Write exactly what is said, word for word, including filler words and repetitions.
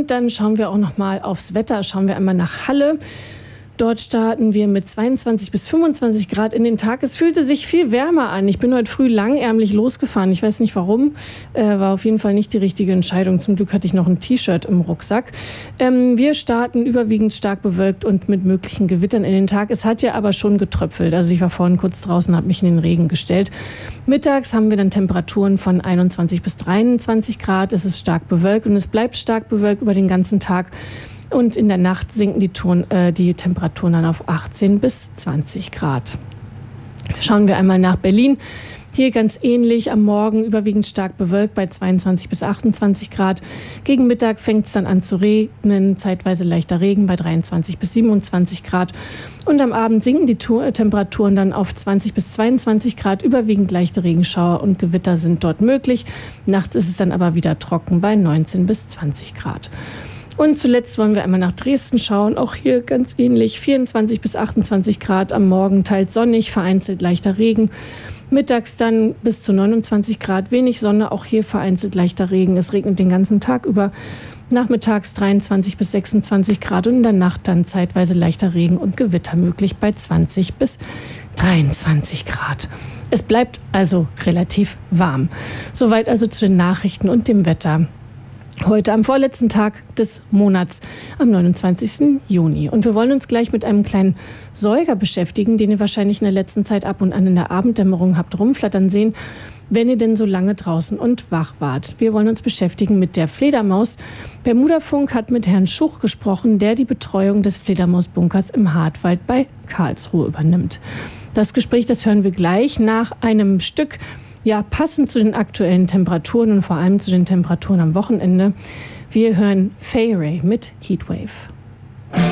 Und dann schauen wir auch noch mal aufs Wetter. Schauen wir einmal nach Halle. Dort starten wir mit zweiundzwanzig bis fünfundzwanzig Grad in den Tag. Es fühlte sich viel wärmer an. Ich bin heute früh langärmlich losgefahren. Ich weiß nicht warum. Äh, war auf jeden Fall nicht die richtige Entscheidung. Zum Glück hatte ich noch ein T-Shirt im Rucksack. Ähm, wir starten überwiegend stark bewölkt und mit möglichen Gewittern in den Tag. Es hat ja aber schon getröpfelt. Also ich war vorhin kurz draußen, habe mich in den Regen gestellt. Mittags haben wir dann Temperaturen von einundzwanzig bis dreiundzwanzig Grad. Es ist stark bewölkt und es bleibt stark bewölkt über den ganzen Tag. Und in der Nacht sinken die, Ton, äh, die Temperaturen dann auf achtzehn bis zwanzig Grad. Schauen wir einmal nach Berlin. Hier ganz ähnlich, am Morgen überwiegend stark bewölkt bei zweiundzwanzig bis achtundzwanzig Grad. Gegen Mittag fängt es dann an zu regnen, zeitweise leichter Regen bei dreiundzwanzig bis siebenundzwanzig Grad. Und am Abend sinken die Temperaturen dann auf zwanzig bis zweiundzwanzig Grad. Überwiegend leichte Regenschauer und Gewitter sind dort möglich. Nachts ist es dann aber wieder trocken bei neunzehn bis zwanzig Grad. Und zuletzt wollen wir einmal nach Dresden schauen. Auch hier ganz ähnlich, vierundzwanzig bis achtundzwanzig Grad am Morgen, teils sonnig, vereinzelt leichter Regen. Mittags dann bis zu neunundzwanzig Grad, wenig Sonne, auch hier vereinzelt leichter Regen. Es regnet den ganzen Tag über. Nachmittags dreiundzwanzig bis sechsundzwanzig Grad und in der Nacht dann zeitweise leichter Regen und Gewitter möglich bei zwanzig bis dreiundzwanzig Grad. Es bleibt also relativ warm. Soweit also zu den Nachrichten und dem Wetter. Heute am vorletzten Tag des Monats, am neunundzwanzigsten Juni. Und wir wollen uns gleich mit einem kleinen Säuger beschäftigen, den ihr wahrscheinlich in der letzten Zeit ab und an in der Abenddämmerung habt rumflattern sehen, wenn ihr denn so lange draußen und wach wart. Wir wollen uns beschäftigen mit der Fledermaus. Bermudafunk hat mit Herrn Schuch gesprochen, der die Betreuung des Fledermausbunkers im Hartwald bei Karlsruhe übernimmt. Das Gespräch, das hören wir gleich nach einem Stück, ja, passend zu den aktuellen Temperaturen und vor allem zu den Temperaturen am Wochenende. Wir hören Fay Ray mit Heatwave.